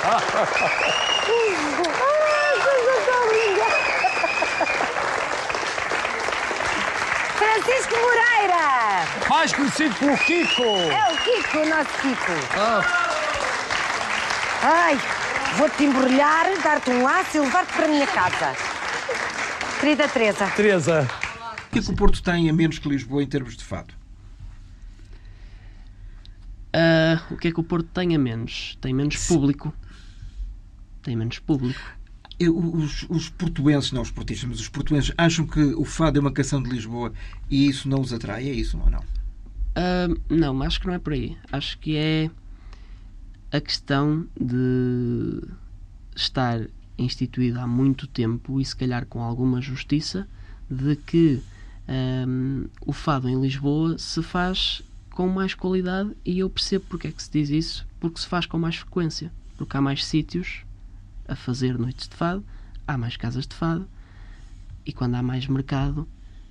Francisco Moreira! Mais conhecido pelo Kiko! É o Kiko, o nosso Kiko. Ai, vou-te embrulhar, dar-te um laço e levar-te para a minha casa. Querida Teresa. Teresa. O que é que o Porto tem a menos que Lisboa em termos de fado? O que é que o Porto tem a menos? Tem menos público. Tem menos público. Os portuenses, não os portistas, mas os portuenses acham que o fado é uma canção de Lisboa e isso não os atrai? É isso ou não? Não, acho que não é por aí. Acho que é a questão de estar instituída há muito tempo e se calhar com alguma justiça de que o fado em Lisboa se faz com mais qualidade, e eu percebo porque é que se diz isso, porque se faz com mais frequência, porque há mais sítios a fazer noites de fado, há mais casas de fado, e quando há mais mercado,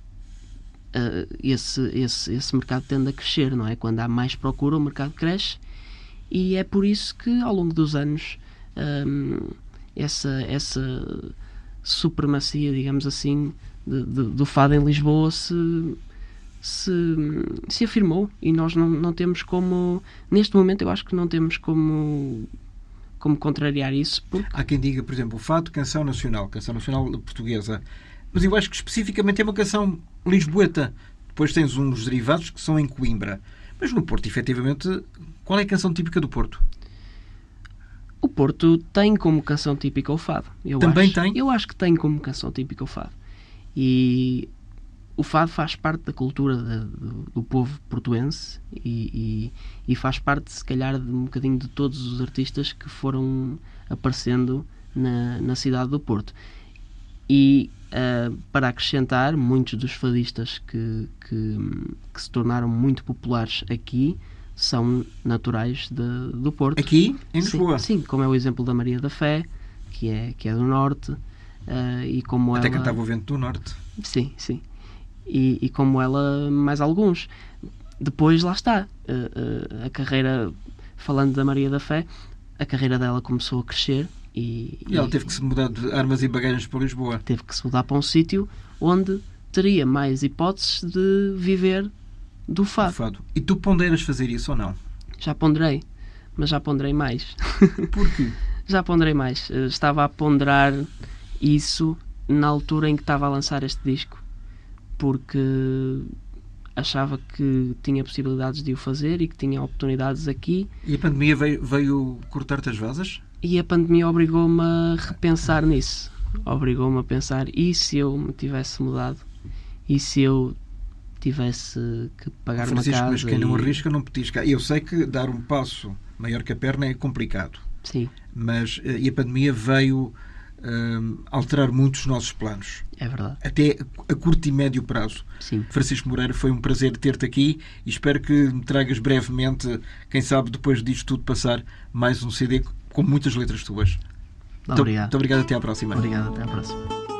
esse mercado tende a crescer, não é? Quando há mais procura, o mercado cresce, e é por isso que ao longo dos anos essa supremacia, digamos assim, do fado em Lisboa se afirmou, e nós não temos como, neste momento eu acho que não temos como contrariar isso. Porque... Há quem diga, por exemplo, o fado, canção nacional portuguesa, mas eu acho que especificamente é uma canção lisboeta. Depois tens uns derivados que são em Coimbra, mas no Porto, efetivamente, qual é a canção típica do Porto? O Porto tem como canção típica o fado. Tem? Eu acho que tem como canção típica o fado. E o fado faz parte da cultura do povo portuense e faz parte, se calhar, de um bocadinho de todos os artistas que foram aparecendo na cidade do Porto. E, para acrescentar, muitos dos fadistas que se tornaram muito populares aqui são naturais do Porto. Aqui, em Lisboa? Sim, como é o exemplo da Maria da Fé, que é do Norte. E como Até ela... cantava o Vento do Norte. Sim. E como ela, mais alguns. Depois, lá está. A carreira, falando da Maria da Fé, a carreira dela começou a crescer e ela teve que se mudar de Armas e Bagagens para Lisboa. Teve que se mudar para um sítio onde teria mais hipóteses de viver do fado. E tu ponderas fazer isso ou não? Já ponderei, mas já ponderei mais. Porquê? Já ponderei mais. Estava a ponderar isso na altura em que estava a lançar este disco, porque achava que tinha possibilidades de o fazer e que tinha oportunidades aqui. E a pandemia veio cortar-te as vasas? E a pandemia obrigou-me a repensar nisso. Obrigou-me a pensar, e se eu me tivesse mudado? E se eu tivesse que pagar Francisco, uma casa? Mas quem não arrisca não petisca. Eu sei que dar um passo maior que a perna é complicado. Sim. Mas e a pandemia veio alterar muito os nossos planos. É verdade. Até a curto e médio prazo. Sim. Francisco Moreira, foi um prazer ter-te aqui e espero que me tragas brevemente, quem sabe depois disto tudo passar, mais um CD com muitas letras tuas. Obrigado. Muito obrigado, até à próxima. Obrigado, até à próxima.